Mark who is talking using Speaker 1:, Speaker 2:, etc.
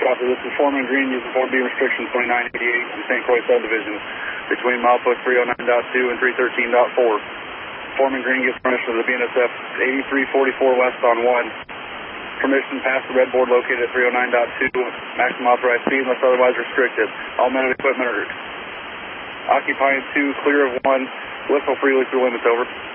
Speaker 1: Copy. This is Foreman Green using 4B restriction 2988 in St. Croix subdivision between milepost 309.2 and 313.4. Foreman Green gets permission of the BNSF 8344 west on 1. Permission past the red board located at 309.2. Maximum authorized speed unless otherwise restricted. All men and equipment are occupying 2, clear of 1. Whistle freely through limits, over.